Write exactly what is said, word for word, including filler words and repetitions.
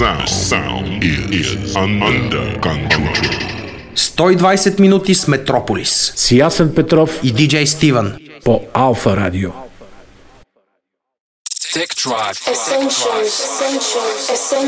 sound, sound is under control. сто и двайсет минути с Метрополис. С Ясен Петров и диджей Стивън по Алфа Радио. Tech Tribe. Essentials. Essentials. Essentials.